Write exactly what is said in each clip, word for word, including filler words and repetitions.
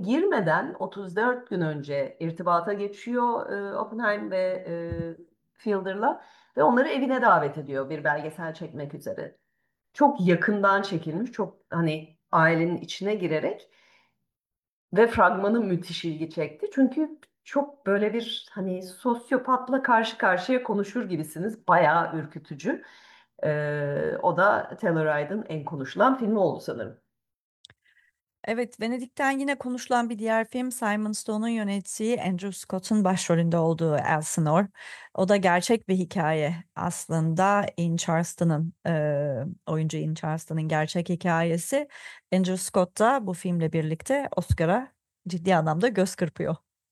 girmeden otuz dört gün önce irtibata geçiyor e, Oppenheim ve e, Fielder'la ve onları evine davet ediyor bir belgesel çekmek üzere. Çok yakından çekilmiş, çok hani ailenin içine girerek ve fragmanı müthiş ilgi çekti. Çünkü çok böyle bir hani sosyopatla karşı karşıya konuşur gibisiniz. Bayağı ürkütücü. Ee, o da Taylor Rydın en konuşulan filmi oldu sanırım. Evet, Venedik'ten yine konuşulan bir diğer film Simon Stone'un yönettiği Andrew Scott'un başrolünde olduğu Elsinore. O da gerçek bir hikaye aslında. Ian Charleston'ın, e, oyuncu Ian Charleston'ın gerçek hikayesi. Andrew Scott da bu filmle birlikte Oscar'a ciddi anlamda göz kırpıyor.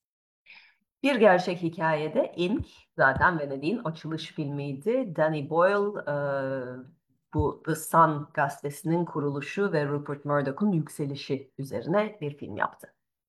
Bir gerçek hikayede Ink zaten Venedik'in açılış filmiydi. Danny Boyle e, bu The Sun gazetesinin kuruluşu ve Rupert Murdoch'un yükselişi üzerine bir film yaptı.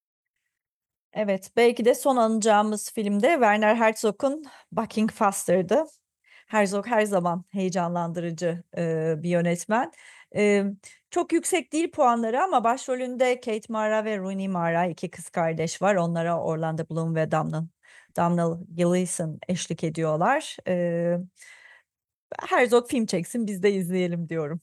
Evet, belki de son anacağımız filmde Werner Herzog'un Bucking Faster'dı. Herzog her zaman heyecanlandırıcı e, bir yönetmen. E, Çok yüksek değil puanları ama başrolünde Kate Mara ve Rooney Mara iki kız kardeş var. Onlara Orlando Bloom ve Domhnall, Domhnall Gleeson eşlik ediyorlar. E, Herzog film çeksin biz de izleyelim diyorum.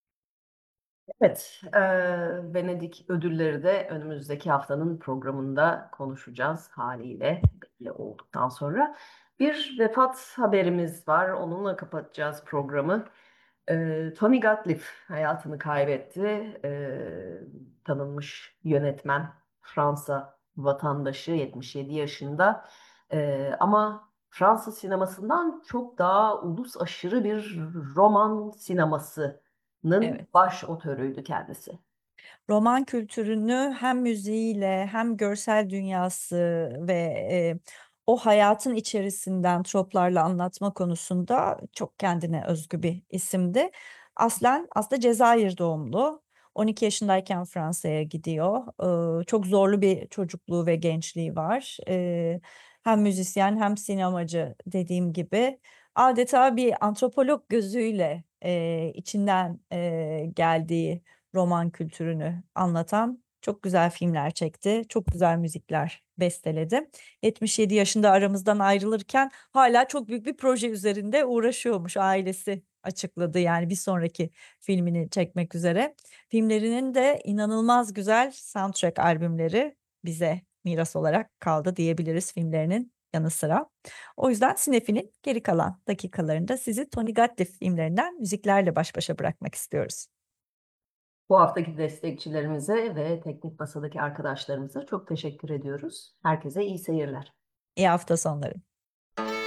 Evet, e, Venedik ödülleri de önümüzdeki haftanın programında konuşacağız haliyle belli olduktan sonra. Bir vefat haberimiz var, onunla kapatacağız programı. E, Tony Gottlieb hayatını kaybetti. E, tanınmış yönetmen, Fransa vatandaşı, yetmiş yedi yaşında. E, ama Fransız sinemasından çok daha ulus aşırı bir roman sineması Evet. baş otörüydü kendisi. Roman kültürünü hem müziğiyle hem görsel dünyası ve e, o hayatın içerisinden troplarla anlatma konusunda çok kendine özgü bir isimdi. Aslen aslında Cezayir doğumlu. on iki yaşındayken Fransa'ya gidiyor. Ee, çok zorlu bir çocukluğu ve gençliği var. Ee, hem müzisyen hem sinemacı dediğim gibi. Adeta bir antropolog gözüyle e, içinden e, geldiği roman kültürünü anlatan çok güzel filmler çekti. Çok güzel müzikler besteledi. yetmiş yedi yaşında aramızdan ayrılırken hala çok büyük bir proje üzerinde uğraşıyormuş, ailesi açıkladı yani bir sonraki filmini çekmek üzere. Filmlerinin de inanılmaz güzel soundtrack albümleri bize miras olarak kaldı diyebiliriz filmlerinin yanı sıra. O yüzden Sinefi'nin geri kalan dakikalarında sizi Tony Gottlieb filmlerinden müziklerle baş başa bırakmak istiyoruz. Bu haftaki destekçilerimize ve teknik masadaki arkadaşlarımıza çok teşekkür ediyoruz. Herkese iyi seyirler. İyi hafta sonları.